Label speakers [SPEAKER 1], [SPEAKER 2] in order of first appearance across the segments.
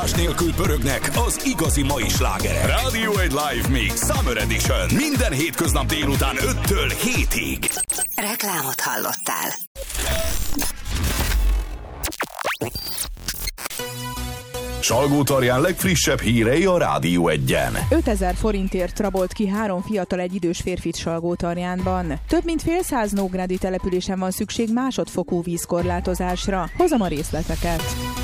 [SPEAKER 1] Vágás nélkül pörögnek az igazi mai slágerek. Radio 1 Live Mix Summer Edition. Minden hétköznap délután 5-től 7-ig.
[SPEAKER 2] Reklámot hallottál.
[SPEAKER 1] Salgótarján legfrissebb hírei a Rádió 1-en.
[SPEAKER 3] 5000 forintért rabolt ki 3 fiatal egy idős férfit Salgótarjánban. Több mint fél száz nógrádi településen van szükség másodfokú vízkorlátozásra. Hozom a részleteket.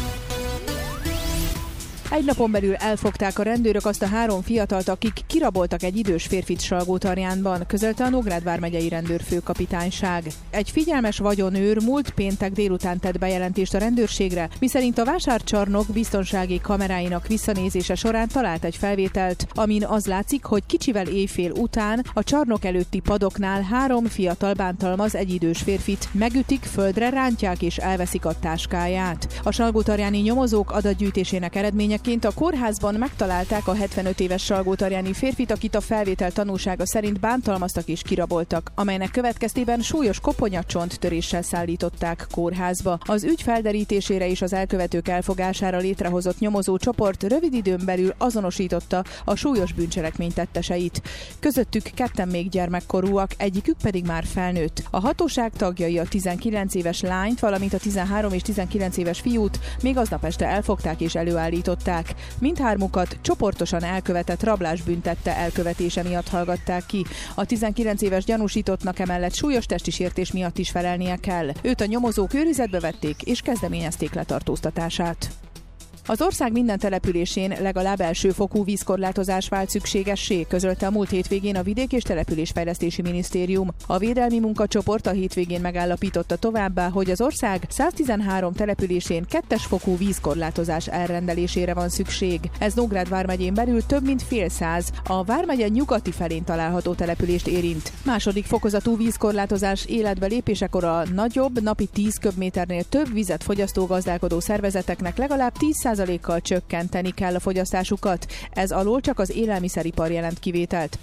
[SPEAKER 3] Egy napon belül elfogták a rendőrök azt a 3 fiatalt, akik kiraboltak egy idős férfit Salgótarjánban, közölte a Nógrád vármegyei rendőrfőkapitányság. Egy figyelmes vagyonőr múlt péntek délután tett bejelentést a rendőrségre, miszerint a vásárcsarnok biztonsági kameráinak visszanézése során talált egy felvételt, amin az látszik, hogy kicsivel éjfél után a csarnok előtti padoknál 3 fiatal bántalmaz egy idős férfit, megütik, földre rántják és elveszik a táskáját. A salgótarjáni nyomozók adatgyűjtésének eredményeként a kórházban megtalálták a 75 éves salgótarjáni férfit, akit a felvétel tanúsága szerint bántalmaztak és kiraboltak, amelynek következtében súlyos koponyacsonttöréssel szállították kórházba. Az ügy felderítésére és az elkövetők elfogására létrehozott nyomozócsoport rövid időn belül azonosította a súlyos bűncselekmény tetteseit. Közöttük 2 még gyermekkorúak, egyikük pedig már felnőtt. A hatóság tagjai a 19 éves lányt, valamint a 13 és 19 éves fiút még aznap este elfogták és előállították. Mindhármukat csoportosan elkövetett rablás büntette elkövetése miatt hallgatták ki. A 19 éves gyanúsítottnak emellett súlyos testi sértés miatt is felelnie kell. Őt a nyomozók őrizetbe vették és kezdeményezték letartóztatását. Az ország minden településén legalább elsőfokú vízkorlátozás vált szükségessé, közölte a múlt hétvégén a Vidék- és Településfejlesztési Minisztérium. A védelmi munkacsoport a hétvégén megállapította továbbá, hogy az ország 113 településén 2-es fokú vízkorlátozás elrendelésére van szükség. Ez Nógrád vármegyén belül több mint fél száz, a vármegye nyugati felén található települést érint. Második fokozatú vízkorlátozás életbe lépésekor a nagyobb, napi 10 köbméternél több vizet fogyasztó gazdálkodó szervezeteknek legalább 10%-kal csökkenteni kell a fogyasztásukat. Ez alól csak az élelmiszeripar jelent kivételt.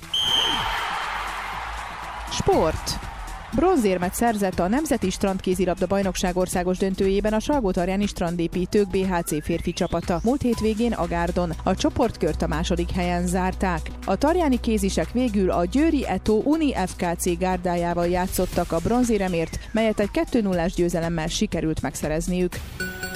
[SPEAKER 3] Sport. Bronzérmet szerzett a Nemzeti Strandkézilabda bajnokság országos döntőjében a salgótarjáni strandépítők BHC férfi csapata. Múlt hétvégén a Gárdon. A csoportkört a második helyen zárták. A tarjáni kézisek végül a győri Eto Uni FKC gárdájával játszottak a bronzéremért, melyet egy 2-0-ás győzelemmel sikerült megszerezniük.